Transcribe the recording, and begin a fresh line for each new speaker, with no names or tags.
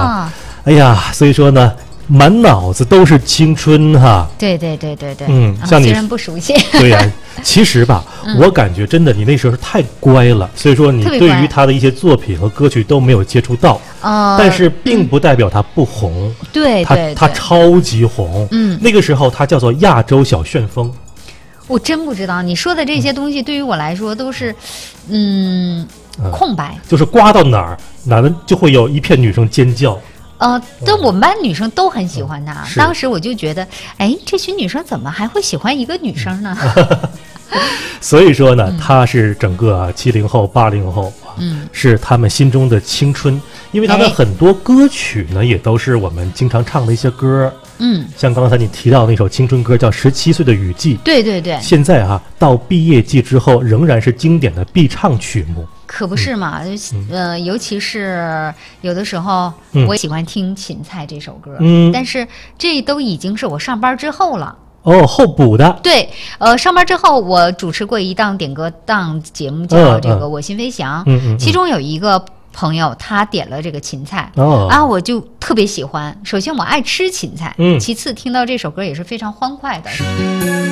啊，哎呀，所以说呢，满脑子都是青春哈。
对，
像你
虽然不熟悉，
对呀，其实吧，我感觉真的你那时候太乖了，所以说你对于他的一些作品和歌曲都没有接触到，但是并不代表他不红，
对，
他超级红，那个时候他叫做亚洲小旋风。
我真不知道你说的这些东西对于我来说都是，空白，
就是刮到哪儿就会有一片女生尖叫。
但我们班女生都很喜欢他，当时我就觉得，哎，这群女生怎么还会喜欢一个女生呢？
所以说呢，他是整个70后、80后，是他们心中的青春，因为他的很多歌曲呢，也都是我们经常唱的一些歌。像刚才你提到那首青春歌叫《17岁的雨季》，
对，
现在到毕业季之后仍然是经典的必唱曲目。
可不是嘛，尤其是有的时候，我也喜欢听《芹菜》这首歌，但是这都已经是我上班之后了。
后补的。
对，上班之后我主持过一档点歌档节目，叫这个《我心飞翔》，其中有一个朋友他点了这个芹菜，我就特别喜欢。首先我爱吃芹菜，其次听到这首歌也是非常欢快的。